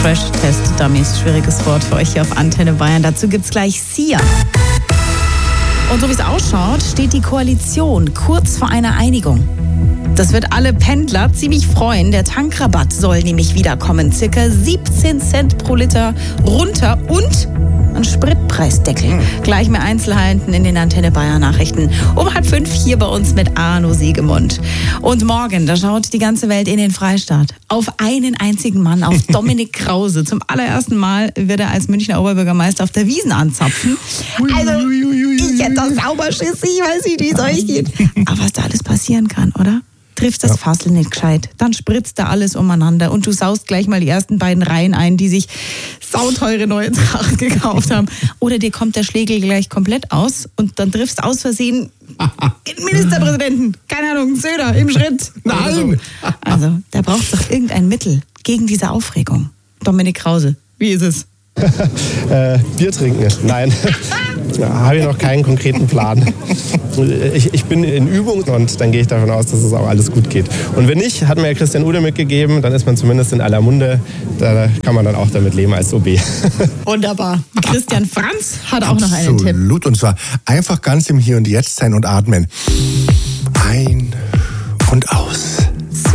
Crash-Test-Dummies, schwieriges Wort für euch hier auf Antenne Bayern. Dazu gibt's gleich Sia. Und so wie es ausschaut, steht die Koalition kurz vor einer Einigung. Das wird alle Pendler ziemlich freuen. Der Tankrabatt soll nämlich wiederkommen. Circa 17 Cent pro Liter runter und ein Spritpreisdeckel. Gleich mehr Einzelheiten in den Antenne Bayern Nachrichten. Um 4:30 hier bei uns mit Arno Siegemund. Und morgen, da schaut die ganze Welt in den Freistaat. Auf einen einzigen Mann, auf Dominik Krause. Zum allerersten Mal wird er als Münchner Oberbürgermeister auf der Wiesn anzapfen. Also, ich hätte das sauber Schiss, ich weiß nicht, wie es euch geht. Aber was da alles passieren kann, oder? Trifft das Fassel nicht gescheit, dann spritzt da alles umeinander und du saust gleich mal die ersten beiden Reihen ein, die sich sauteure neue Tracht gekauft haben. Oder dir kommt der Schlegel gleich komplett aus und dann triffst du aus Versehen den Ministerpräsidenten, keine Ahnung, Söder im Schritt. Nein! Also, da braucht es doch irgendein Mittel gegen diese Aufregung. Dominik Krause, wie ist es? Bier trinken. Nein, habe ich noch keinen konkreten Plan. Ich bin in Übung und dann gehe ich davon aus, dass es auch alles gut geht. Und wenn nicht, hat mir ja Christian Ude mitgegeben, dann ist man zumindest in aller Munde. Da kann man dann auch damit leben als OB. Wunderbar. Christian Franz hat auch noch einen Tipp. Absolut. Und zwar einfach ganz im Hier und Jetzt sein und atmen. Ein und aus.